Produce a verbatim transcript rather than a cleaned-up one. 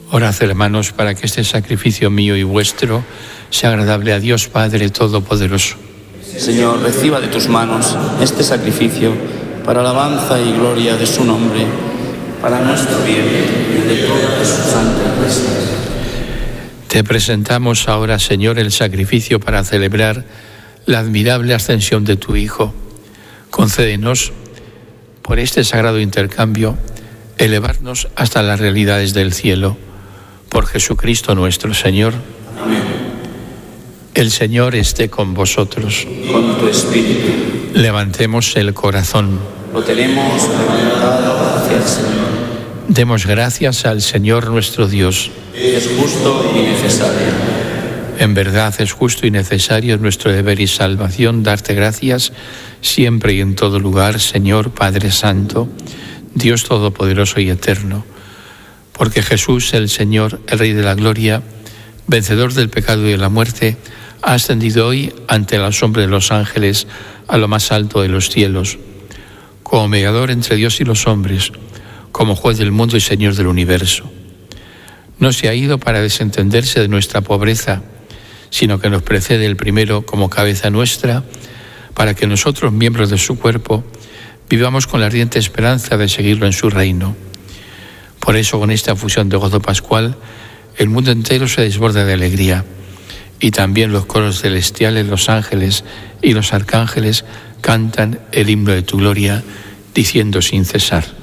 Orad, hermanos, para que este sacrificio mío y vuestro sea agradable a Dios Padre Todopoderoso. Señor, reciba de tus manos este sacrificio para alabanza y gloria de su nombre, para nuestro bien y de toda su santa Iglesia. Te presentamos ahora, Señor, el sacrificio para celebrar la admirable ascensión de tu Hijo. Concédenos, por este sagrado intercambio, elevarnos hasta las realidades del cielo. Por Jesucristo nuestro Señor. Amén. El Señor esté con vosotros. Con tu espíritu. Levantemos el corazón. Lo tenemos levantado hacia el Señor. Demos gracias al Señor nuestro Dios. Es justo y necesario. En verdad es justo y necesario, es nuestro deber y salvación darte gracias siempre y en todo lugar, Señor Padre Santo, Dios Todopoderoso y Eterno, porque Jesús, el Señor, el Rey de la Gloria, vencedor del pecado y de la muerte, ha ascendido hoy ante la sombra de los ángeles a lo más alto de los cielos, como mediador entre Dios y los hombres, como juez del mundo y Señor del universo. No se ha ido para desentenderse de nuestra pobreza, sino que nos precede el primero como cabeza nuestra, para que nosotros, miembros de su cuerpo, vivamos con la ardiente esperanza de seguirlo en su reino. Por eso, con esta fusión de gozo pascual, el mundo entero se desborda de alegría, y también los coros celestiales, los ángeles y los arcángeles cantan el himno de tu gloria, diciendo sin cesar: